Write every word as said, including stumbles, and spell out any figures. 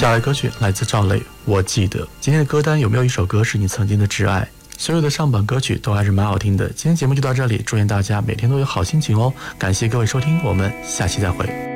下来歌曲来自赵雷，我记得。今天的歌单有没有一首歌是你曾经的挚爱？所有的上榜歌曲都还是蛮好听的。今天节目就到这里，祝愿大家每天都有好心情哦！感谢各位收听，我们下期再会。